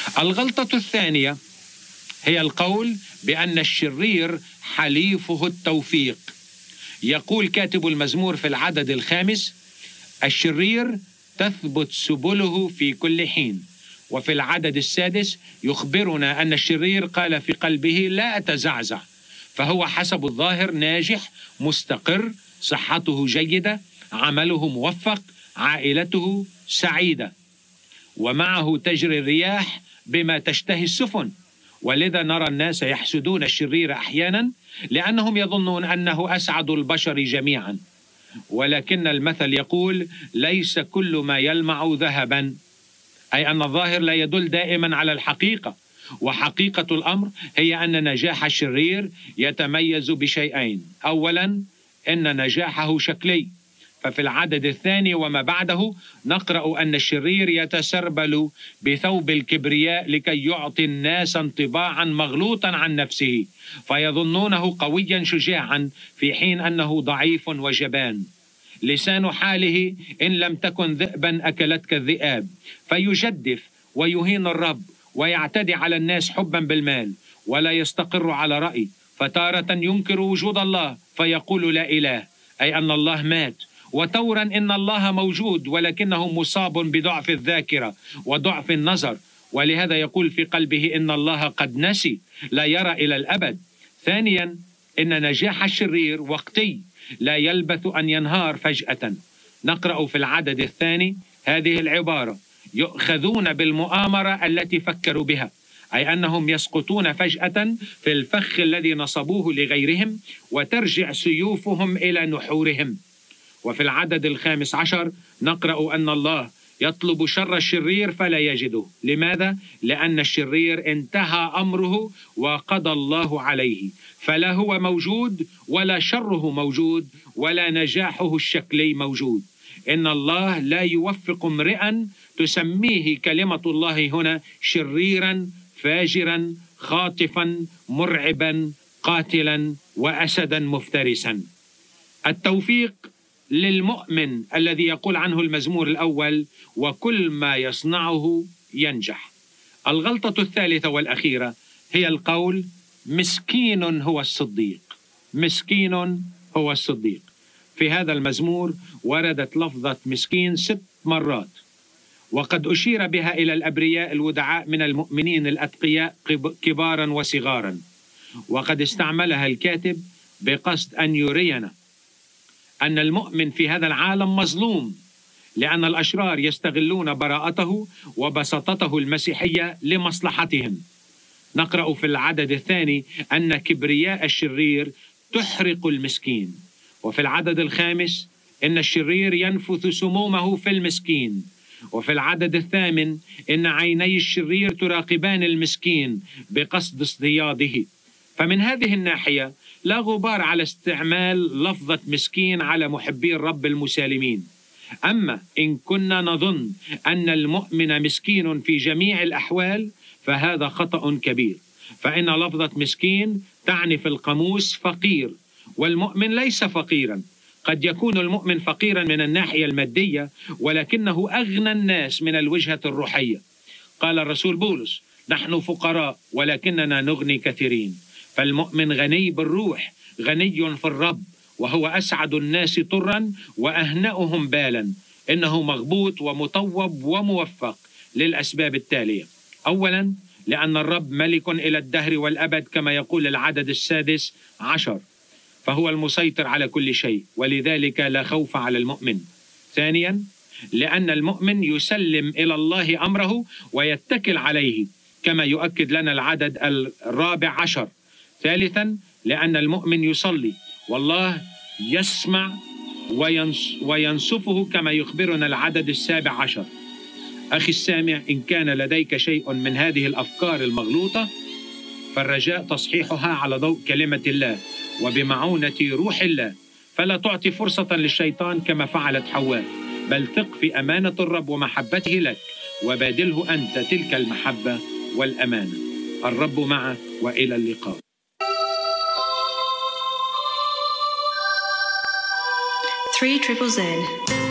الغلطة الثانية هي القول بأن الشرير حليفه التوفيق. يقول كاتب المزمور في العدد 5: الشرير تثبت سبله في كل حين. وفي العدد 6 يخبرنا أن الشرير قال في قلبه: لا أتزعزع. فهو حسب الظاهر ناجح، مستقر، صحته جيدة، عمله موفق، عائلته سعيدة، ومعه تجري الرياح بما تشتهي السفن. ولذا نرى الناس يحسدون الشرير أحيانا لأنهم يظنون أنه أسعد البشر جميعا. ولكن المثل يقول: ليس كل ما يلمع ذهبا، أي أن الظاهر لا يدل دائما على الحقيقة. وحقيقة الأمر هي أن نجاح الشرير يتميز بشيئين: أولا، أن نجاحه شكلي، ففي العدد 2 وما بعده نقرأ أن الشرير يتسربل بثوب الكبرياء لكي يعطي الناس انطباعا مغلوطا عن نفسه، فيظنونه قويا شجاعا في حين أنه ضعيف وجبان. لسان حاله إن لم تكن ذئبا أكلتك الذئاب، فيجدف ويهين الرب ويعتدي على الناس حبا بالمال، ولا يستقر على رأي، فتارة ينكر وجود الله فيقول لا إله، أي أن الله مات، وتورا إن الله موجود ولكنه مصاب بضعف الذاكرة وضعف النظر، ولهذا يقول في قلبه إن الله قد نسي، لا يرى إلى الأبد. ثانيا، إن نجاح الشرير وقتي، لا يلبث أن ينهار فجأة. نقرأ في العدد 2 هذه العبارة: يؤخذون بالمؤامرة التي فكروا بها، أي أنهم يسقطون فجأة في الفخ الذي نصبوه لغيرهم، وترجع سيوفهم إلى نحورهم. وفي العدد 15 نقرأ أن الله يطلب شر الشرير فلا يجده. لماذا؟ لأن الشرير انتهى أمره وقضى الله عليه، فلا هو موجود ولا شره موجود ولا نجاحه الشكلي موجود. إن الله لا يوفق امرئا تسميه كلمة الله هنا شريرا، فاجرا، خاطفا، مرعبا، قاتلا، وأسدا مفترسا. التوفيق للمؤمن الذي يقول عنه المزمور الأول: وكل ما يصنعه ينجح. الغلطة الثالثة والأخيرة هي القول: مسكين هو الصديق. مسكين هو الصديق. في هذا المزمور وردت لفظة مسكين 6 مرات، وقد أشير بها إلى الأبرياء الودعاء من المؤمنين الأتقياء كبارا وصغارا، وقد استعملها الكاتب بقصد أن يرينا أن المؤمن في هذا العالم مظلوم، لأن الأشرار يستغلون براءته وبساطته المسيحية لمصلحتهم. نقرأ في العدد 2 أن كبرياء الشرير تحرق المسكين، وفي العدد 5 إن الشرير ينفث سمومه في المسكين، وفي العدد 8 إن عيني الشرير تراقبان المسكين بقصد اصطياده. فمن هذه الناحية لا غبار على استعمال لفظة مسكين على محبي الرب المسالمين. أما إن كنا نظن أن المؤمن مسكين في جميع الأحوال فهذا خطأ كبير، فإن لفظة مسكين تعني في القاموس فقير، والمؤمن ليس فقيرا. قد يكون المؤمن فقيرا من الناحية المادية، ولكنه أغنى الناس من الوجهة الروحية. قال الرسول بولس: نحن فقراء ولكننا نغني كثيرين. فالمؤمن غني بالروح، غني في الرب، وهو أسعد الناس طرا وأهنأهم بالا. إنه مغبوط ومطوب وموفق للأسباب التالية: أولا، لأن الرب ملك إلى الدهر والأبد كما يقول العدد 16، فهو المسيطر على كل شيء، ولذلك لا خوف على المؤمن. ثانيا، لأن المؤمن يسلم إلى الله أمره ويتكل عليه كما يؤكد لنا العدد 14. ثالثا، لأن المؤمن يصلي والله يسمع وينصفه كما يخبرنا العدد 17. أخي السامع، إن كان لديك شيء من هذه الأفكار المغلوطة فالرجاء تصحيحها على ضوء كلمة الله وبمعونة روح الله، فلا تعطي فرصة للشيطان كما فعلت حواء، بل ثق في أمانة الرب ومحبته لك، وبادله أنت تلك المحبة والأمانة. الرب معك، وإلى اللقاء. 3ZZZ